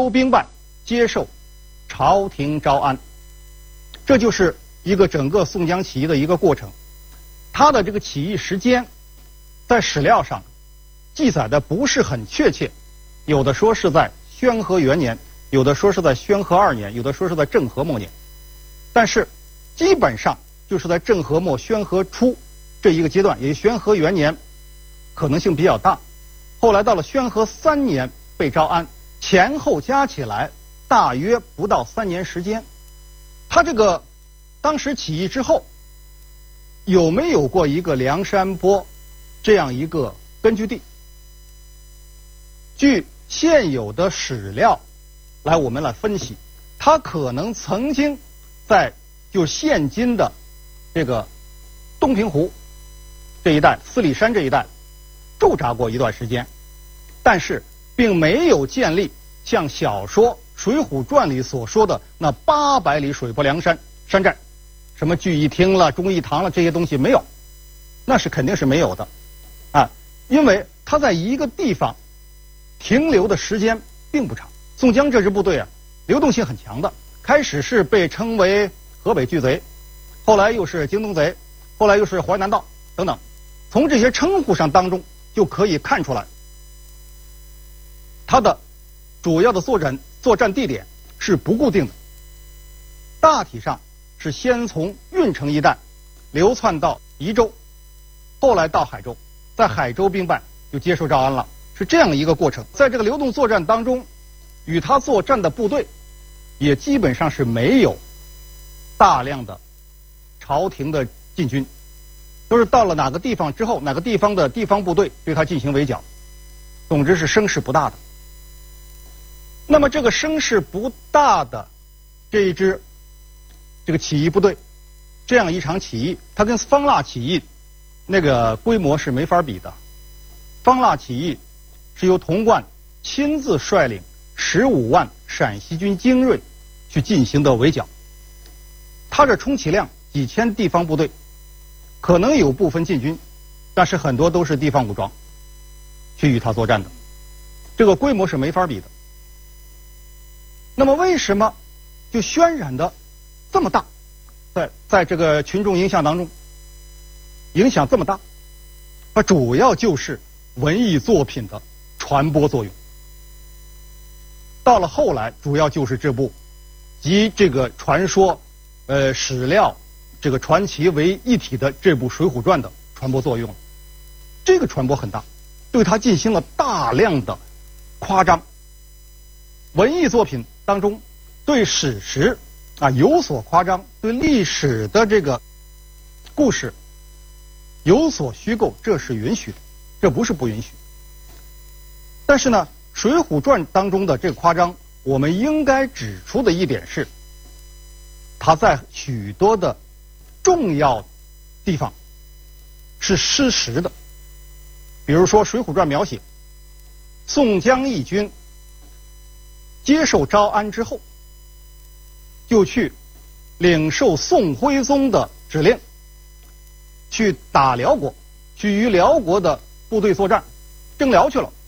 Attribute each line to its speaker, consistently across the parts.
Speaker 1: 州兵败，接受朝廷招安。这就是一个整个宋江起义的一个过程。它的这个起义时间在史料上记载的不是很确切，有的说是在宣和元年，有的说是在宣和2年，有的说是在郑和末年，但是基本上就是在郑和末宣和初这一个阶段，也就宣和元年可能性比较大。后来到了宣和3年被招安，前后加起来大约不到3年时间。他这个当时起义之后有没有过一个梁山泊这样一个根据地？据现有的史料我们来分析，他可能曾经在就现今的这个东平湖这一带、四里山这一带驻扎过一段时间，但是并没有建立像小说《水浒传》里所说的那800里水泊梁山山寨，什么聚义厅了、忠义堂了，这些东西没有，那是肯定是没有的啊，因为他在一个地方停留的时间并不长。宋江这支部队啊，流动性很强的，开始是被称为河北巨贼，后来又是京东贼，后来又是淮南道等等，从这些称呼上当中就可以看出来，它的主要的作战地点是不固定的，大体上是先从郓城一带流窜到宜州，后来到海州，在海州兵败就接受招安了，是这样一个过程。在这个流动作战当中，与他作战的部队也基本上是没有大量的朝廷的禁军，都是到了哪个地方之后，哪个地方的地方部队对他进行围剿，总之是声势不大的。那么这个声势不大的这一支这个起义部队，这样一场起义，它跟方腊起义那个规模是没法比的。方腊起义是由童贯亲自率领15万陕西军精锐去进行的围剿，他这充其量几千地方部队，可能有部分禁军，但是很多都是地方武装去与他作战的，这个规模是没法比的。那么为什么就渲染的这么大，在这个群众影响当中影响这么大？主要就是文艺作品的传播作用。到了后来，主要就是这部集这个传说、史料、这个传奇为一体的这部《水浒传》的传播作用。这个传播很大，对它进行了大量的夸张。文艺作品当中对史实有所夸张，对历史的这个故事有所虚构，这是允许的，这不是不允许。但是呢，《水浒传》当中的这个夸张，我们应该指出的一点是，它在许多的重要地方是失实的。比如说《水浒传》描写宋江义军接受招安之后，就去领受宋徽宗的指令，去打辽国，去与辽国的部队作战，征辽去了。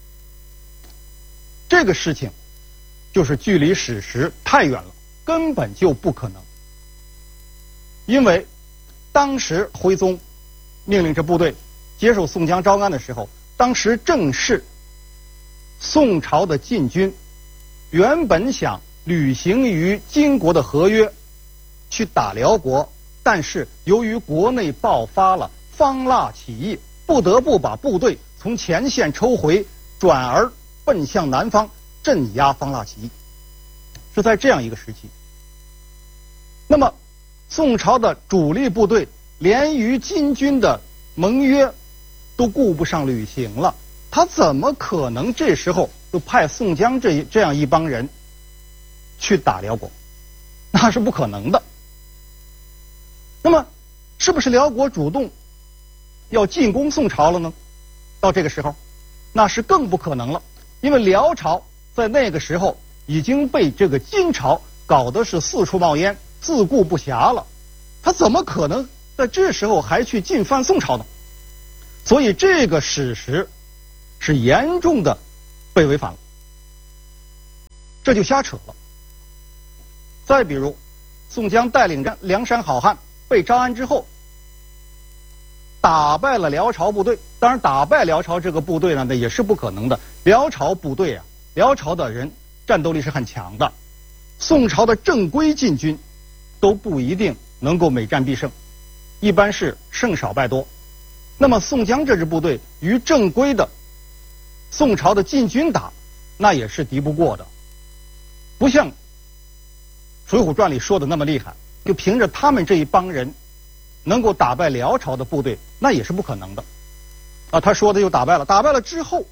Speaker 1: 这个事情就是距离史实太远了，根本就不可能。因为当时徽宗命令这部队接受宋江招安的时候，当时正是宋朝的禁军原本想履行于金国的合约去打辽国，但是由于国内爆发了方腊起义，不得不把部队从前线抽回，转而奔向南方镇压方腊起义，是在这样一个时期。那么宋朝的主力部队连与金军的盟约都顾不上履行了，他怎么可能这时候就派宋江这样一帮人去打辽国？那是不可能的。那么是不是辽国主动要进攻宋朝了呢？到这个时候那是更不可能了，因为辽朝在那个时候已经被这个金朝搞得是四处冒烟，自顾不暇了，他怎么可能在这时候还去进犯宋朝呢？所以这个史实是严重的被违反了。 这就瞎扯了。再比如，宋江带领着梁山好汉被招安之后，打败了辽朝部队。当然，打败辽朝这个部队呢，那也是不可能的。辽朝部队啊，辽朝的人战斗力是很强的，宋朝的正规禁军都不一定能够每战必胜，一般是胜少败多。那么宋江这支部队与正规的宋朝的禁军打，那也是敌不过的，不像《水浒传》里说的那么厉害，就凭着他们这一帮人能够打败辽朝的部队，那也是不可能的。啊，他说的又打败了，打败了之后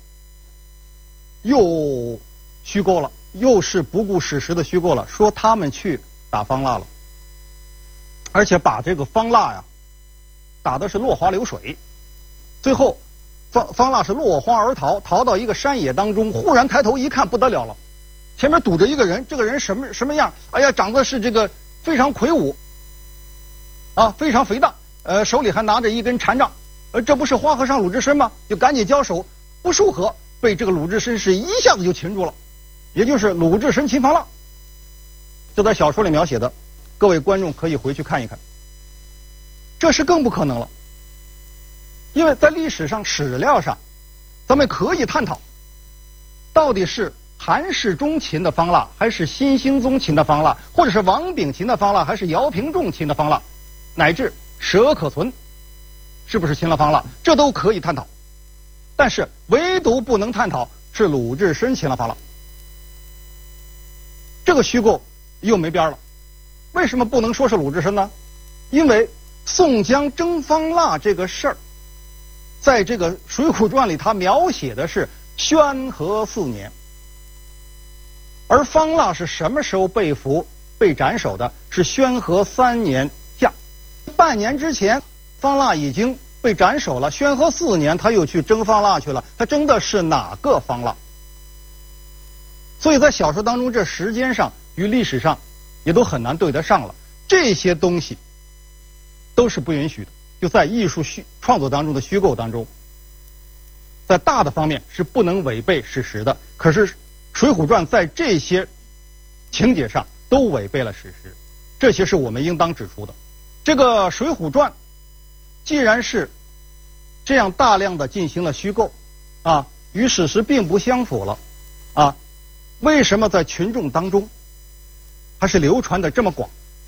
Speaker 1: 又虚构了，又是不顾史实的虚构了，说他们去打方腊了，而且把这个方腊呀打的是落花流水，最后方腊是落荒而逃，逃到一个山野当中，忽然抬头一看，不得了了，前面堵着一个人，这个人什么样？哎呀，长得是这个非常魁梧啊，非常肥大，手里还拿着一根禅杖，这不是花和尚鲁智深吗？就赶紧交手，不数合，被这个鲁智深是一下子就擒住了，也就是鲁智深擒方腊。就在小说里描写的，各位观众可以回去看一看。这是更不可能了，因为在历史上史料上，咱们可以探讨，到底是韩世忠擒的方腊，还是新兴宗擒的方腊，或者是王炳擒的方腊，还是姚平仲擒的方腊，乃至佘可存是不是擒了方腊，这都可以探讨。但是唯独不能探讨是鲁智深擒了方腊，这个虚构又没边了。为什么不能说是鲁智深呢？因为宋江征方腊这个事儿，在这个《水浒传》里，他描写的是宣和4年，而方腊是什么时候被俘、被斩首的？是宣和3年夏，半年之前，方腊已经被斩首了。宣和4年，他又去征方腊去了。他征的是哪个方腊？所以在小说当中，这时间上与历史上也都很难对得上了。这些东西都是不允许的，就在艺术创作当中的虚构当中，在大的方面是不能违背史实的。可是《水浒传》在这些情节上都违背了史实，这些是我们应当指出的。这个《水浒传》既然是这样大量的进行了虚构啊，与史实并不相符了啊，为什么在群众当中还是流传的这么广，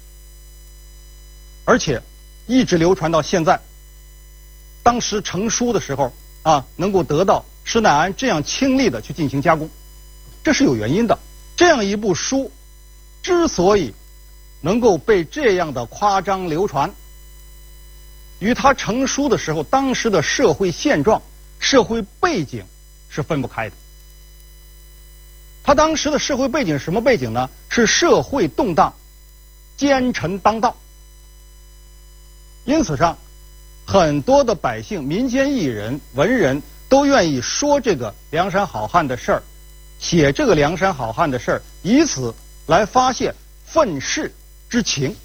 Speaker 1: 而且一直流传到现在？当时成书的时候啊，能够得到施耐庵这样倾力的去进行加工，这是有原因的。这样一部书之所以能够被这样的夸张流传，与它成书的时候当时的社会现状、社会背景是分不开的。它当时的社会背景什么背景呢？是社会动荡，奸臣当道。因此上，很多的百姓、民间艺人、文人都愿意说这个梁山好汉的事儿，写这个梁山好汉的事儿，以此来发泄愤世之情。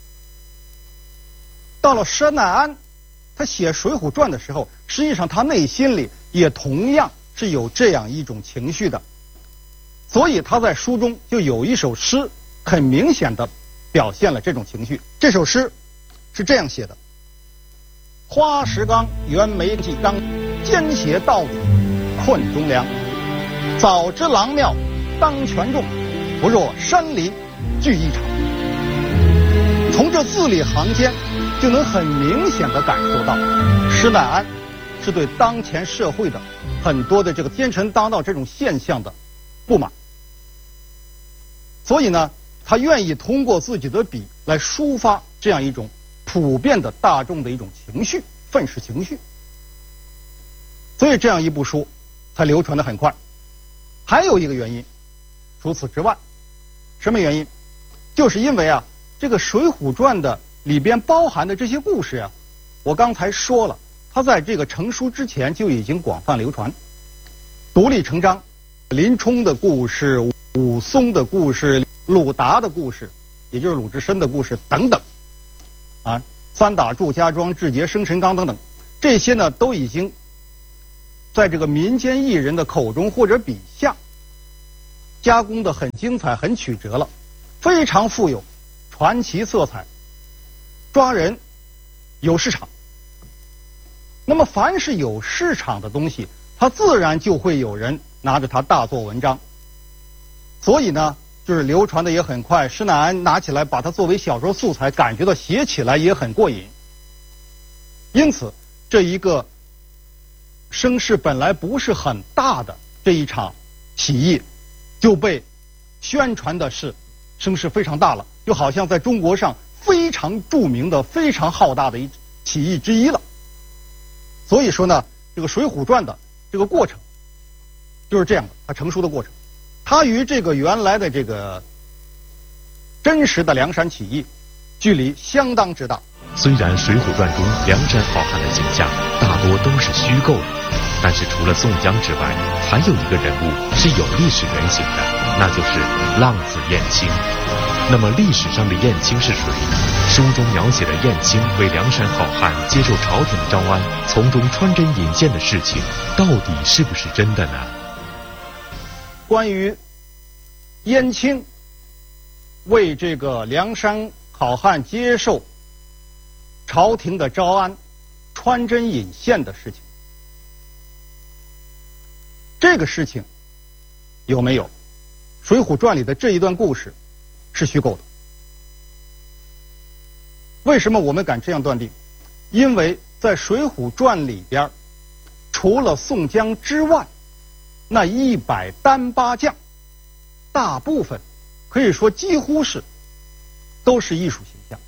Speaker 1: 到了施耐庵，他写《水浒传》的时候，实际上他内心里也同样是有这样一种情绪的，所以他在书中就有一首诗，很明显的表现了这种情绪。这首诗是这样写的：花石纲，袁枚纪章，奸邪到底困忠良。早知郎庙当权重，不若山林聚一场。从这字里行间就能很明显的感受到施耐庵是对当前社会的很多的这个奸臣当道这种现象的不满，所以呢，他愿意通过自己的笔来抒发这样一种普遍的大众的一种情绪，愤世情绪。所以这样一部书才流传得很快。还有一个原因，除此之外，什么原因？就是因为啊，这个《水浒传》的里边包含的这些故事啊，我刚才说了，它在这个成书之前就已经广泛流传，独立成章。林冲的故事、武松的故事、鲁达的故事，也就是鲁智深的故事等等啊，三打祝家庄、志杰生辰纲等等，这些呢都已经在这个民间艺人的口中或者笔下加工的很精彩、很曲折了，非常富有传奇色彩，抓人，有市场。那么凡是有市场的东西，它自然就会有人拿着它大做文章。所以呢，就是流传的也很快，施耐庵拿起来把它作为小说素材，感觉到写起来也很过瘾。因此，这一个声势本来不是很大的这一场起义，就被宣传的是声势非常大了，就好像在中国上非常著名的、非常浩大的一起义之一了。所以说呢，这个《水浒传》的这个过程就是这样的，它成熟的过程，它与这个原来的这个真实的梁山起义距离相当之大。
Speaker 2: 虽然《水浒传》中梁山好汉的形象大多都是虚构的，但是除了宋江之外，还有一个人物是有历史原型的，那就是浪子燕青。那么历史上的燕青是谁？书中描写的燕青为梁山好汉接受朝廷的招安，从中穿针引线的事情，到底是不是真的呢？
Speaker 1: 关于燕青为这个梁山好汉接受朝廷的招安穿针引线的事情，这个事情有没有？《水浒传》里的这一段故事是虚构的。为什么我们敢这样断定？因为在《水浒传》里边，除了宋江之外，那100单八将，大部分可以说几乎都是艺术形象。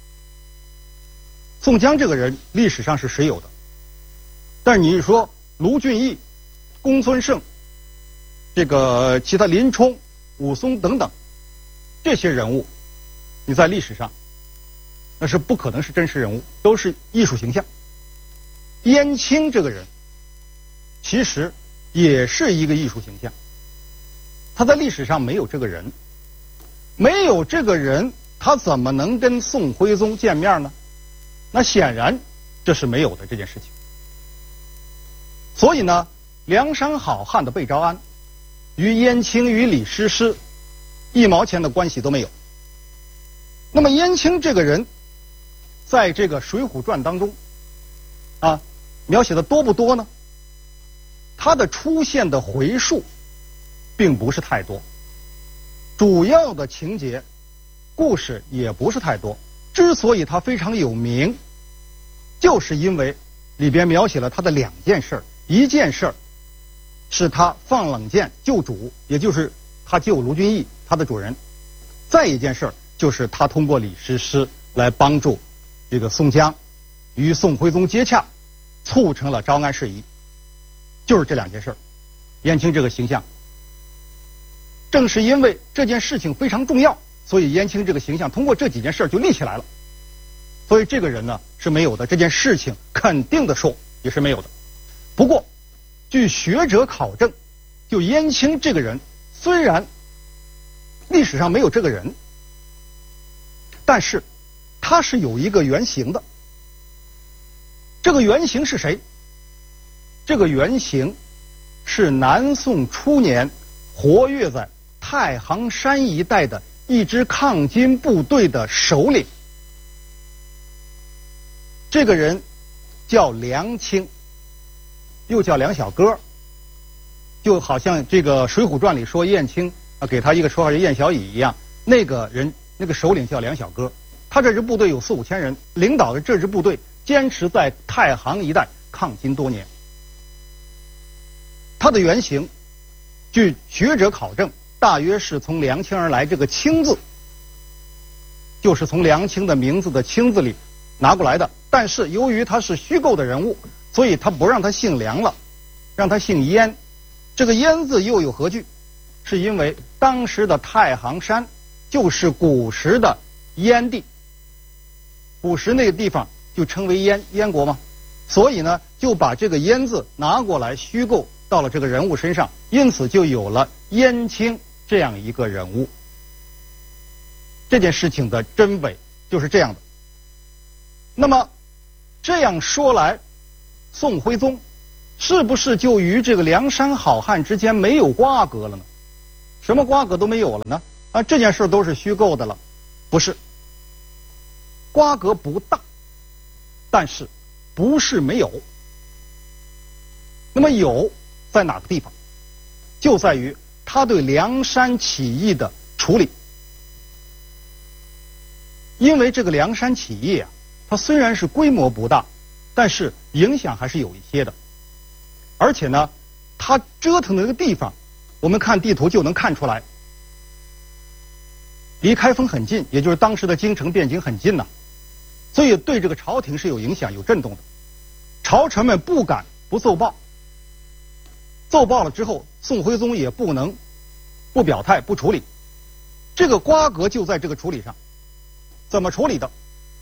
Speaker 1: 宋江这个人历史上是谁有的？但是你说卢俊义、公孙胜，这个其他林冲、武松等等这些人物，你在历史上那是不可能是真实人物，都是艺术形象。燕青这个人其实也是一个艺术形象，他在历史上没有这个人，没有这个人，他怎么能跟宋徽宗见面呢？那显然这是没有的这件事情。所以呢，梁山好汉的被招安与燕青与李师师1毛钱的关系都没有。那么燕青这个人在这个《水浒传》当中描写的多不多呢？他的出现的回数并不是太多，主要的情节故事也不是太多。之所以他非常有名，就是因为里边描写了他的2件事。一件事是他放冷箭救主，也就是他救卢俊义他的主人；再一件事就是他通过李师师来帮助这个宋江与宋徽宗接洽，促成了招安事宜。就是这2件事。燕青这个形象，正是因为这件事情非常重要，所以燕青这个形象通过这几件事就立起来了。所以这个人呢是没有的，这件事情肯定的说也是没有的。不过据学者考证，就燕青这个人虽然历史上没有这个人，但是他是有一个原型的。这个原型是谁？这个原型是南宋初年活跃在太行山一带的一支抗金部队的首领。这个人叫梁青，又叫梁小哥，就好像这个《水浒传》里说燕青给他一个绰号叫燕小乙一样。那个人那个首领叫梁小哥，他这支部队有4、5千人，领导的这支部队坚持在太行一带抗金多年。他的原型据学者考证，大约是从梁青而来，这个青字就是从梁青的名字的青字里拿过来的。但是由于他是虚构的人物，所以他不让他姓梁了，让他姓燕。这个燕字又有何据？是因为当时的太行山就是古时的燕地，古时那个地方就称为燕国嘛，所以呢就把这个燕字拿过来虚构到了这个人物身上，因此就有了燕青这样一个人物。这件事情的真伪就是这样的。那么这样说来，宋徽宗是不是就与这个梁山好汉之间没有瓜葛了呢？ 什么瓜葛都没有了呢？啊，这件事都是虚构的了。不是，瓜葛不大，但是不是没有。那么有在哪个地方？就在于他对梁山起义的处理。因为这个梁山起义啊，它虽然是规模不大，但是影响还是有一些的。而且呢，他折腾的那个地方，我们看地图就能看出来，离开封很近，也就是当时的京城汴京很近呐，所以对这个朝廷是有影响、有震动的。朝臣们不敢不奏报，奏报了之后，宋徽宗也不能不表态、不处理。这个瓜葛就在这个处理上。怎么处理的？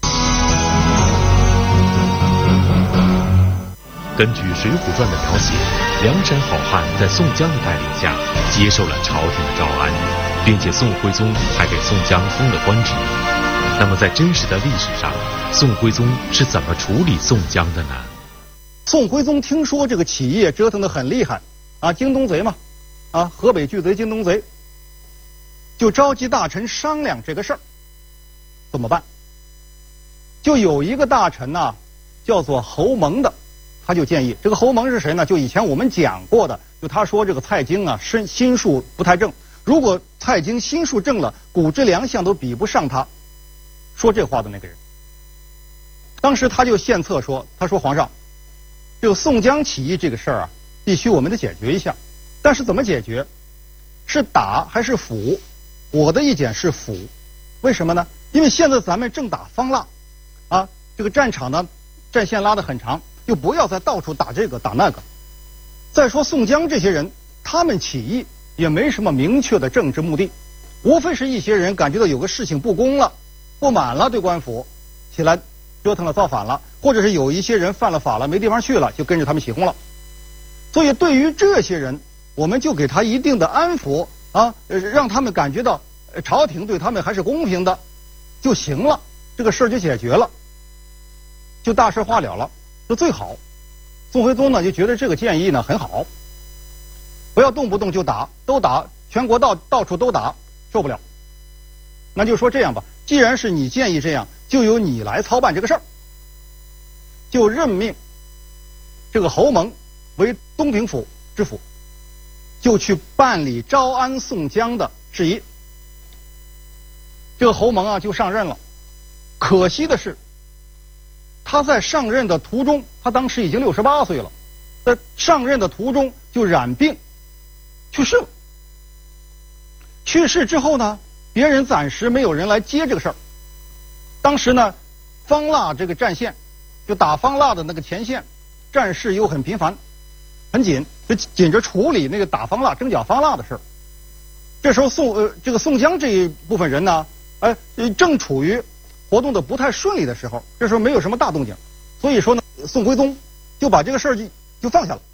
Speaker 2: 根据《水浒传》的描写，梁山好汉在宋江的带领下接受了朝廷的诏安，并且宋徽宗还给宋江封了官职。那么在真实的历史上，宋徽宗是怎么处理宋江的呢？
Speaker 1: 宋徽宗听说这个起义折腾得很厉害啊，京东贼嘛，啊，河北巨贼京东贼，就召集大臣商量这个事儿怎么办。就有一个大臣呢，叫做侯蒙的，他就建议，这个侯蒙是谁呢？就以前我们讲过的，就他说这个蔡京啊心术不太正，如果蔡京心术正了，古之良相都比不上他。说这话的那个人，当时他就献策说，他说皇上，这个宋江起义这个事儿啊，必须我们得解决一下，但是怎么解决？是打还是抚？我的意见是抚。为什么呢？因为现在咱们正打方腊啊，这个战场呢战线拉得很长，就不要再到处打这个打那个。再说宋江这些人，他们起义也没什么明确的政治目的，无非是一些人感觉到有个事情不公了，不满了，对官府起来折腾了，造反了，或者是有一些人犯了法了，没地方去了，就跟着他们起哄了。所以对于这些人，我们就给他一定的安抚啊，让他们感觉到朝廷对他们还是公平的就行了，这个事儿就解决了，就大事化了了，就最好。宋徽宗呢就觉得这个建议呢很好，不要动不动就打，都打，全国到处都打，受不了。那就说这样吧，既然是你建议这样，就由你来操办这个事儿，就任命这个侯蒙为东平府知府，就去办理招安宋江的事宜。这个侯蒙啊就上任了，可惜的是，他在上任的途中，他当时已经68岁了，在上任的途中就染病去世了。去世之后呢，别人暂时没有人来接这个事儿。当时呢，方腊这个战线，就打方腊的那个前线，战事又很频繁，很紧，就紧着处理那个打方腊、征剿方腊的事儿。这时候这个宋江这一部分人呢，正处于活动的不太顺利的时候，这时候没有什么大动静，所以说呢，宋徽宗就把这个事儿就放下了，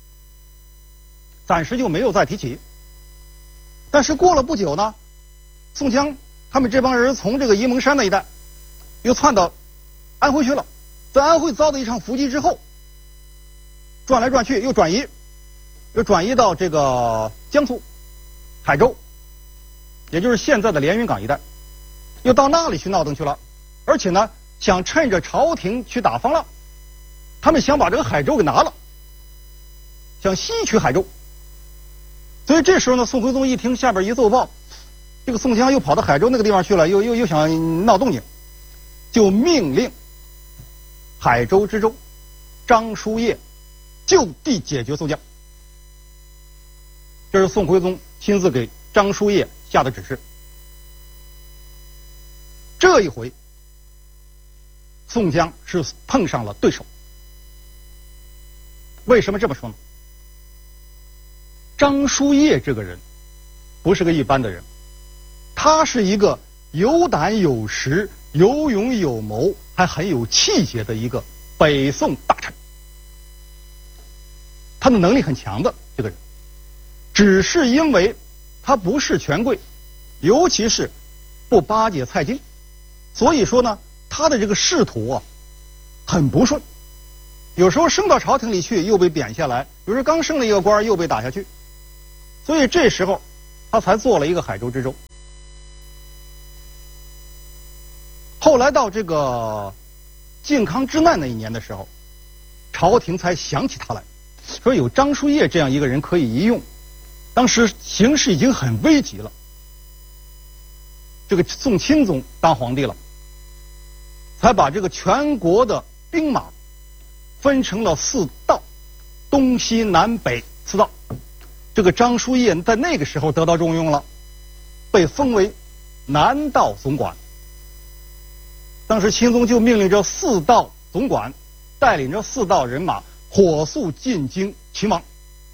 Speaker 1: 暂时就没有再提起。但是过了不久呢，宋江他们这帮人从这个沂蒙山那一带又窜到安徽去了，在安徽遭的一场伏击之后，转来转去又转移到这个江苏海州，也就是现在的连云港一带，又到那里去闹腾去了。而且呢，想趁着朝廷去打方腊，他们想把这个海州给拿了，想西取海州。所以这时候呢，宋徽宗一听下边一奏报，这个宋江又跑到海州那个地方去了，又想闹动静，就命令海州知州张叔夜就地解决宋江。这是宋徽宗亲自给张叔夜下的指示。这一回，宋江是碰上了对手。为什么这么说呢？张叔夜这个人不是个一般的人，他是一个有胆有识、有勇有谋，还很有气节的一个北宋大臣。他的能力很强的这个人，只是因为他不是权贵，尤其是不巴结蔡京，所以说呢，他的这个仕途啊很不顺，有时候升到朝廷里去又被贬下来，有时候刚升了一个官又被打下去。所以这时候他才做了一个海州知州。后来到这个靖康之难那一年的时候，朝廷才想起他来，说有张叔夜这样一个人可以一用。当时形势已经很危急了，这个宋钦宗当皇帝了，才把这个全国的兵马分成了4道，东西南北4道。这个张叔夜在那个时候得到重用了，被封为南道总管。当时钦宗就命令这4道总管带领着4道人马火速进京勤王。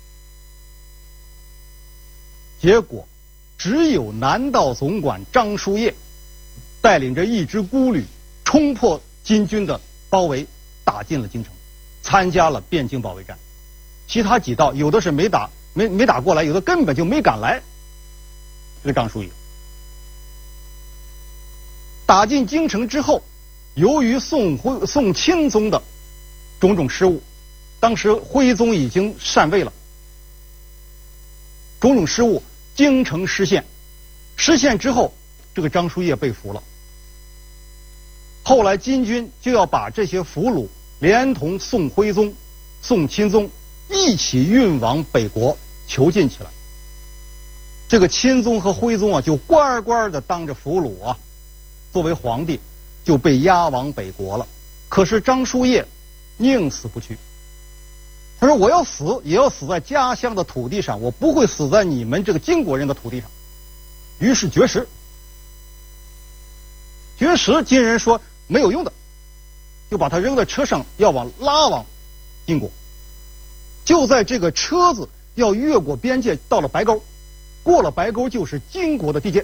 Speaker 1: 结果只有南道总管张叔夜带领着一支孤旅冲破金军的包围，打进了京城，参加了汴京保卫战。其他几道有的是没打过来，有的根本就没敢来。这个张叔夜打进京城之后，由于宋钦宗的种种失误，当时徽宗已经禅位了，种种失误，京城失陷。失陷之后，这个张叔夜被俘了。后来金军就要把这些俘虏连同宋徽宗、宋钦宗一起运往北国囚禁起来。这个钦宗和徽宗啊，就乖乖的当着俘虏啊，作为皇帝就被押往北国了。可是张叔夜宁死不屈，他说我要死也要死在家乡的土地上，我不会死在你们这个金国人的土地上。于是绝食，金人说没有用的，就把他扔在车上，要拉往金国。就在这个车子要越过边界到了白沟，过了白沟就是金国的地界。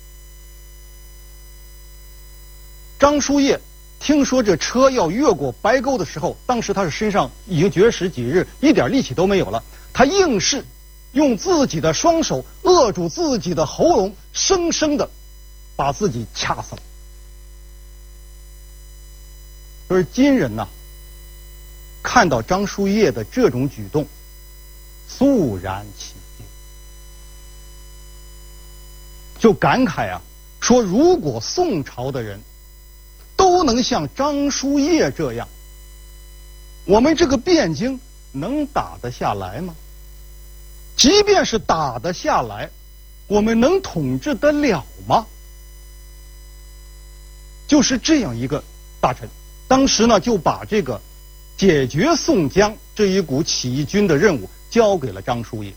Speaker 1: 张叔夜听说这车要越过白沟的时候，当时他是身上已经绝食几日，一点力气都没有了，他硬是用自己的双手扼住自己的喉咙，生生的把自己掐死了。而金人呐，看到张叔夜的这种举动，肃然起敬，就感慨啊，说如果宋朝的人都能像张叔夜这样，我们这个汴京能打得下来吗？即便是打得下来，我们能统治得了吗？就是这样一个大臣，当时呢就把这个解决宋江这一股起义军的任务交给了张叔夜。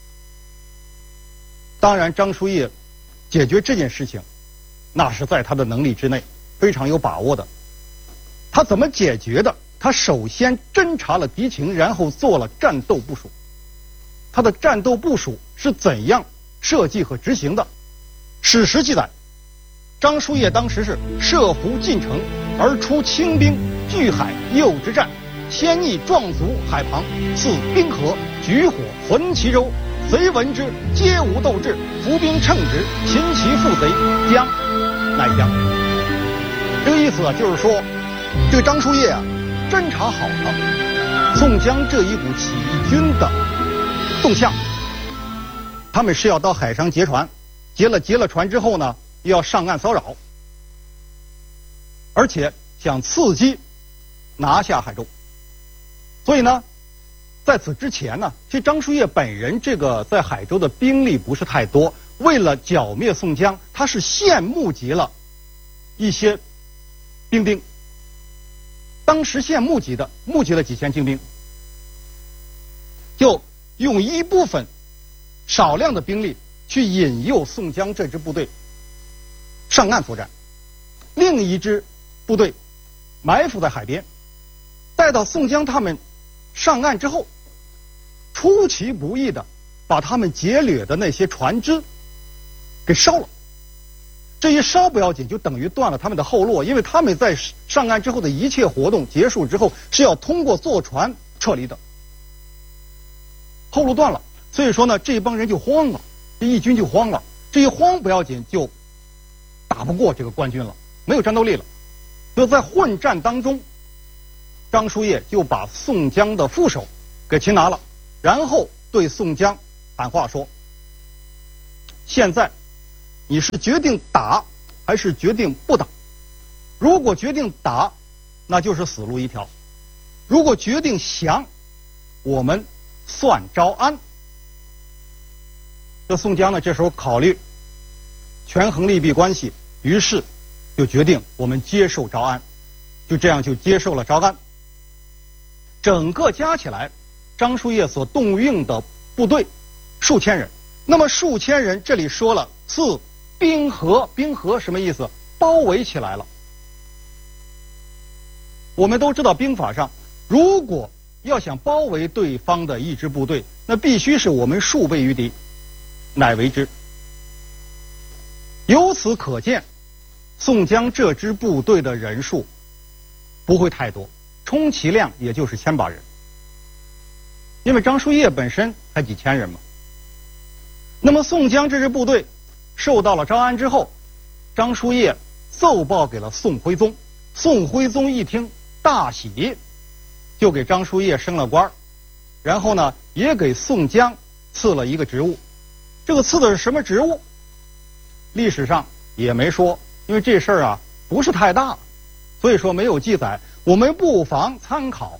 Speaker 1: 当然张叔夜解决这件事情那是在他的能力之内，非常有把握的。他怎么解决的？他首先侦察了敌情，然后做了战斗部署。他的战斗部署是怎样设计和执行的？史实记载，张叔夜当时是设伏进城，而出轻兵拒海诱之战，先逆壮卒海旁，似冰河，举火焚其舟，贼闻之，皆无斗志，伏兵乘之，擒其父贼，将乃将。这个意思啊，就是说这个张叔夜啊，侦察好了宋江这一股起义军的动向，他们是要到海上劫船，劫了船之后呢，又要上岸骚扰，而且想伺机拿下海州。所以呢，在此之前呢，其实张叔夜本人这个在海州的兵力不是太多，为了剿灭宋江，他是现募集了一些兵。当时现募集了几千精兵，就用一部分少量的兵力去引诱宋江这支部队上岸作战，另一支部队埋伏在海边，待到宋江他们上岸之后，出其不意的把他们劫掠的那些船只给烧了。这一烧不要紧，就等于断了他们的后路，因为他们在上岸之后的一切活动结束之后是要通过坐船撤离的，后路断了。所以说呢，这帮人就慌了，这义军就慌了。这一慌不要紧，就打不过这个官军了，没有战斗力了。就在混战当中，张叔夜就把宋江的副手给擒拿了，然后对宋江喊话说： 现在你是决定打还是决定不打？如果决定打，那就是死路一条；如果决定降，我们算招安。这宋江呢，这时候考虑权衡利弊关系，于是就决定我们接受招安，就这样就接受了招安。整个加起来，张叔夜所动用的部队数千人。那么数千人，这里说了是兵合，兵合什么意思？包围起来了。我们都知道兵法上，如果要想包围对方的一支部队，那必须是我们数倍于敌，乃为之。由此可见，宋江这支部队的人数不会太多，充其量也就是1000把人，因为张叔夜本身才几千人嘛。那么宋江这支部队受到了招安之后，张叔夜奏报给了宋徽宗，宋徽宗一听大喜，就给张叔夜升了官，然后呢也给宋江赐了一个职务。这个赐的是什么职务？历史上也没说，因为这事儿啊不是太大，所以说没有记载。我们不妨参考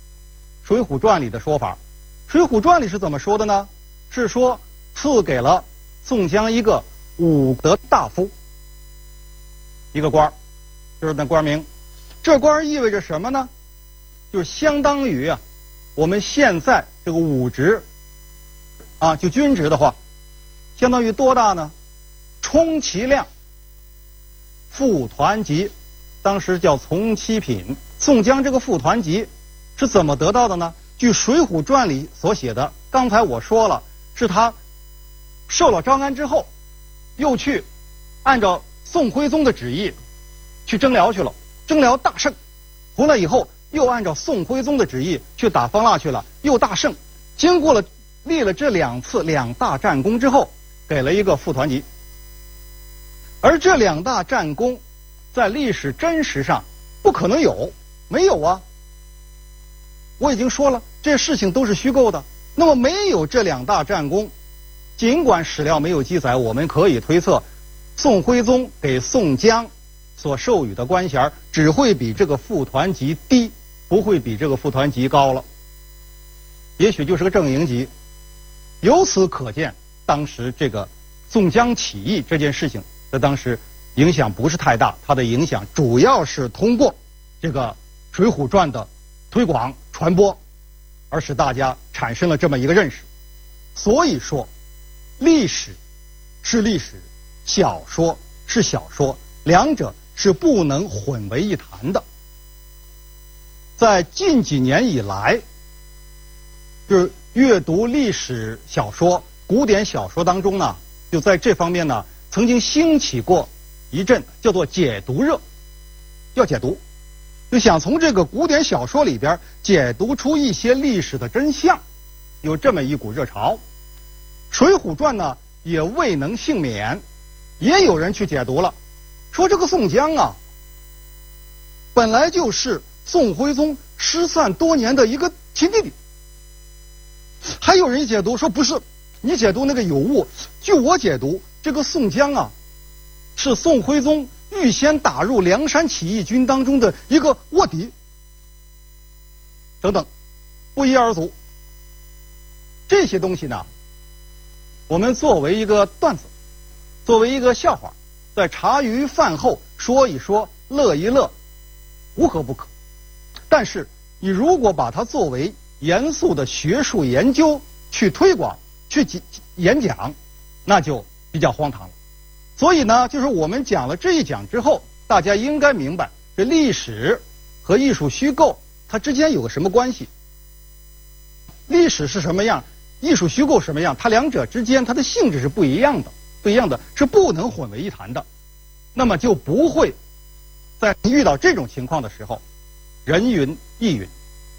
Speaker 1: 《水浒传》里的说法。《水浒传》里是怎么说的呢？是说赐给了宋江一个武德大夫，一个官，就是那官名。这官意味着什么呢？就是相当于啊，我们现在这个武职啊，就军职的话，相当于多大呢？充其量副团级，当时叫从七品。宋江这个副团级是怎么得到的呢？据《水浒传》里所写的，刚才我说了，是他受了招安之后，又去按照宋徽宗的旨意去征辽去了，征辽大胜，回来以后又按照宋徽宗的旨意去打方腊去了，又大胜。经过了立了这2大战功之后，给了一个副团级。而这2大战功在历史真实上不可能有，没有啊。我已经说了，这事情都是虚构的。那么没有这2大战功，尽管史料没有记载，我们可以推测，宋徽宗给宋江所授予的官衔只会比这个副团级低，不会比这个副团级高了，也许就是个正营级。由此可见，当时这个宋江起义这件事情在当时影响不是太大，它的影响主要是通过这个《水浒传》的推广传播，而使大家产生了这么一个认识。所以说，历史是历史，小说是小说，两者是不能混为一谈的。在近几年以来，就是阅读历史小说、古典小说当中呢，就在这方面呢，曾经兴起过一阵叫做解读热，要解读，就想从这个古典小说里边解读出一些历史的真相，有这么一股热潮。《水浒传》呢也未能幸免，也有人去解读了，说这个宋江啊，本来就是宋徽宗失散多年的一个亲弟弟。还有人解读说不是，你解读那个有误。据我解读，这个宋江啊，是宋徽宗预先打入梁山起义军当中的一个卧底，等等，不一而足。这些东西呢，我们作为一个段子，作为一个笑话，在茶余饭后说一说，乐一乐，无可不可。但是你如果把它作为严肃的学术研究去推广、去演讲，那就比较荒唐了。所以呢，就是我们讲了这一讲之后，大家应该明白，这历史和艺术虚构它之间有个什么关系？历史是什么样，艺术虚构什么样，它两者之间它的性质是不一样的，不一样的，是不能混为一谈的。那么就不会在遇到这种情况的时候，人云亦云。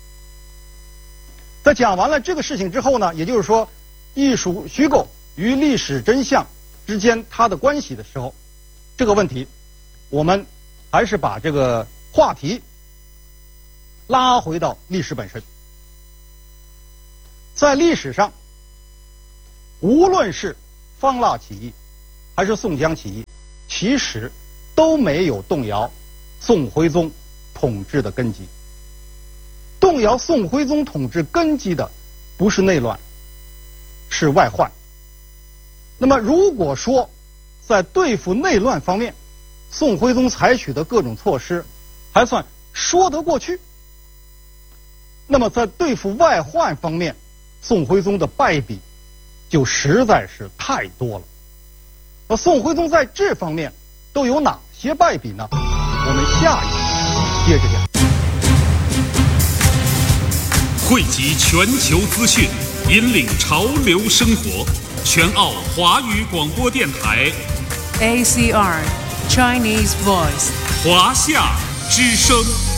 Speaker 1: 在讲完了这个事情之后呢，也就是说，艺术虚构与历史真相之间它的关系的时候，这个问题我们还是把这个话题拉回到历史本身。在历史上，无论是方腊起义，还是宋江起义，其实都没有动摇宋徽宗统治的根基。动摇宋徽宗统治根基的不是内乱，是外患。那么如果说在对付内乱方面，宋徽宗采取的各种措施还算说得过去，那么在对付外患方面，宋徽宗的败笔就实在是太多了。那宋徽宗在这方面都有哪些败笔呢？我们下一集接着讲。
Speaker 3: 汇集全球资讯，引领潮流生活。全澳华语广播电台
Speaker 4: ACR Chinese Voice
Speaker 3: 华夏之声。